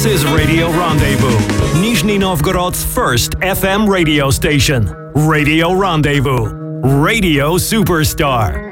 is Radio Rendezvous, Nizhny Novgorod's first FM radio station. Radio Rendezvous. Radio Superstar.